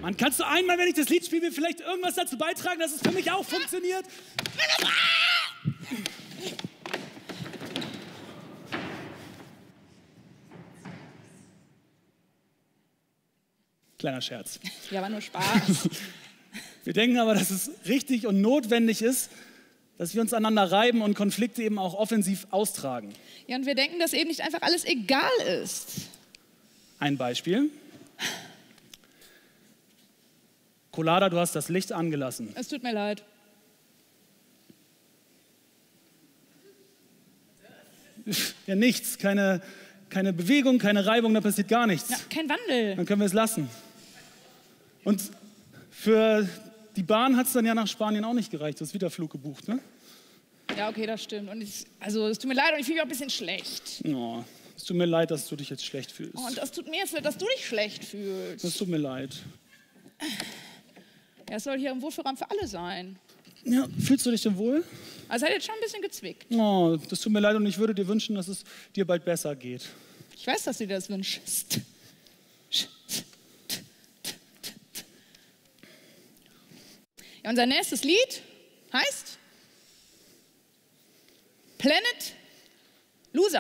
Mann, kannst du einmal, wenn ich das Lied spiele, vielleicht irgendwas dazu beitragen, dass es für mich auch funktioniert? Kleiner Scherz. Ja, war nur Spaß. Wir denken aber, dass es richtig und notwendig ist, dass wir uns aneinander reiben und Konflikte eben auch offensiv austragen. Ja, und wir denken, dass eben nicht einfach alles egal ist. Ein Beispiel. Colada, du hast das Licht angelassen. Es tut mir leid. Ja, nichts, keine Bewegung, keine Reibung, da passiert gar nichts. Ja, kein Wandel. Dann können wir es lassen. Und für die Bahn hat es dann ja nach Spanien auch nicht gereicht. Du hast wieder Flug gebucht, ne? Ja, okay, das stimmt. Und es tut mir leid und ich fühle mich auch ein bisschen schlecht. Oh, es tut mir leid, dass du dich jetzt schlecht fühlst. Oh, und das tut mir jetzt leid, dass du dich schlecht fühlst. Das tut mir leid. Ja, es soll hier ein Wohlfühlraum für alle sein. Ja, fühlst du dich denn wohl? Also es hat jetzt schon ein bisschen gezwickt. Oh, das tut mir leid und ich würde dir wünschen, dass es dir bald besser geht. Ich weiß, dass du dir das wünschst. Ja, unser nächstes Lied heißt Planet Loser.